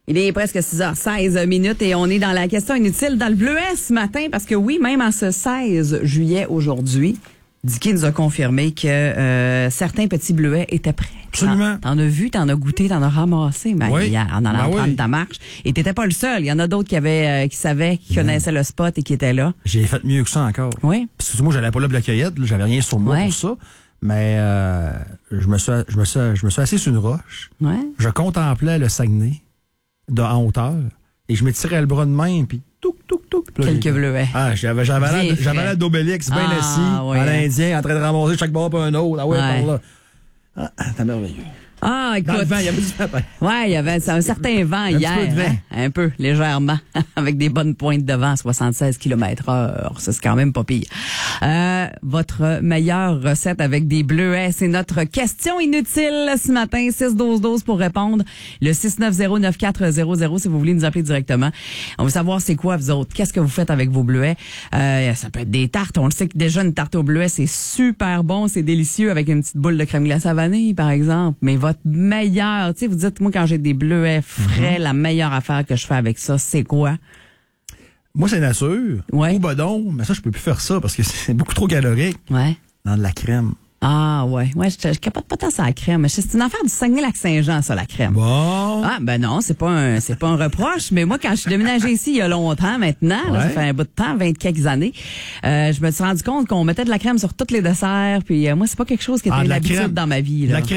Il est presque 6h16 et on est dans la question inutile dans le bleuet ce matin parce que oui, même en ce 16 juillet aujourd'hui, Dicky nous a confirmé que certains petits bleuets étaient prêts. Absolument. T'en as vu, t'en as goûté, t'en as ramassé, mais Oui. hier, en allant prendre ta marche. Et t'étais pas le seul. Il y en a d'autres qui savaient, qui connaissaient le spot et qui étaient là. J'ai fait mieux que ça encore. Oui. Parce que moi, j'allais pas là pour la cueillette, là, j'avais rien sur moi pour ça. Mais je me suis assis sur une roche. Ouais. Je contemplais le Saguenay en hauteur et je me tirais le bras de main puis touc. Là, quelques bleuets. Ah, j'avais l'air d'Obélix bien assis, à l'Indien, en train de ramasser chaque bord pour un autre. Ah ouais, par là. Ah, c'est merveilleux. Ah, écoute. Dans le vent, il y avait du vent. Ouais, il y avait un certain vent hier. Petit peu de vent. Un peu, légèrement. Avec des bonnes pointes de vent, 76 km/h. Ça, c'est quand même pas pire. Votre meilleure recette avec des bleuets, c'est notre question inutile ce matin. 6-12-12 pour répondre. Le 690-9400 si vous voulez nous appeler directement. On veut savoir c'est quoi, vous autres. Qu'est-ce que vous faites avec vos bleuets? Ça peut être des tartes. On le sait que déjà, une tarte au bleuet, c'est super bon. C'est délicieux avec une petite boule de crème glacée à vanille, par exemple. Mais votre meilleur, tu sais, vous dites, moi, quand j'ai des bleuets frais, la meilleure affaire que je fais avec ça, c'est quoi? Moi, c'est nature. Ouais. Ou bedon, mais ça, je peux plus faire ça parce que c'est beaucoup trop calorique. Ouais. Dans de la crème. Ah, ouais. Ouais, je capote pas tant sur la crème. C'est une affaire du Saguenay-Lac-Saint-Jean, ça, la crème. Bon. Ah, ben non, c'est pas un reproche, mais moi, quand je suis déménagée ici il y a longtemps maintenant, là, ça fait un bout de temps, 20 quelques années, je me suis rendu compte qu'on mettait de la crème sur tous les desserts, puis moi, c'est pas quelque chose qui était l'habitude dans ma vie, là.